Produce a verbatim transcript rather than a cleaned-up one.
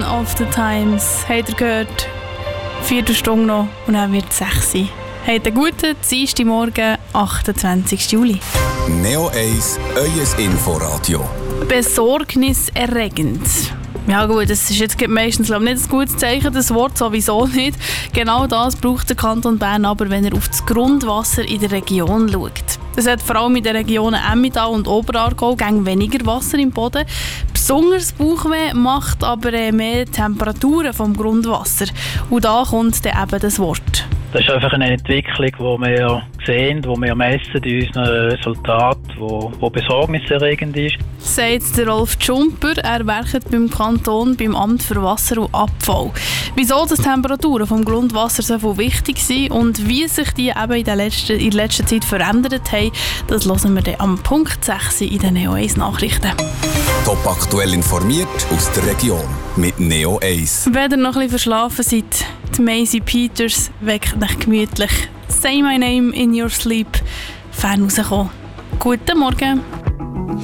of the Times. Habt ihr gehört? Vierte Stunde noch und dann wird es sechs sein. Habt einen guten Dienstagmorgen, achtundzwanzigsten Juli. Neo eins, euer Inforadio. Besorgniserregend. Ja gut, das ist jetzt meistens glaube ich, nicht ein gutes Zeichen, das Wort sowieso nicht. Genau das braucht der Kanton Bern aber, wenn er auf das Grundwasser in der Region schaut. Es hat vor allem in den Regionen Emmental und Oberaargau gegen weniger Wasser im Boden. Besonders Bauchweh macht aber mehr Temperaturen vom Grundwasser. Und da kommt dann eben das Wort. Das ist einfach eine Entwicklung, die wir sehen, die wir messen in unseren Resultaten, die besorgniserregend ist. Sagt der Rolf Tschumper, er werkt beim Kanton beim Amt für Wasser und Abfall. Wieso die Temperaturen vom Grundwasser so wichtig sind und wie sich die eben in der letzten, in der letzten Zeit verändert haben, das hören wir dann am Punkt sechs in den Neo eins Nachrichten. Top aktuell informiert aus der Region mit Neo eins. Wenn ihr noch ein bisschen verschlafen seid, die Maisie Peters weckt euch gemütlich. Say my name in your sleep. Fern rauskommen. Guten Morgen.